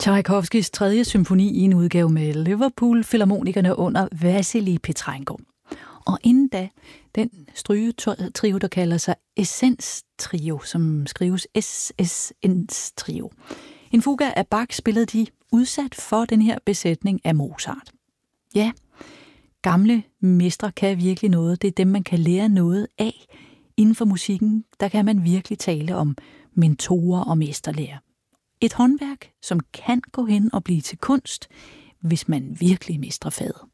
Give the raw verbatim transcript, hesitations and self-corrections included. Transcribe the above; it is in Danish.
Tjajkovskijs tredje symfoni i en udgave med Liverpool-filharmonikerne under Vasilij Petrenko. Og inden da, den strygetrio, der kalder sig Essens Trio, som skrives S S N's Trio. En fuga af Bach spillede de udsat for den her besætning af Mozart. Ja, gamle mestre kan virkelig noget. Det er dem, man kan lære noget af. Inden for musikken, der kan man virkelig tale om mentorer og mesterlærer. Et håndværk, som kan gå hen og blive til kunst, hvis man virkelig mestrer faget.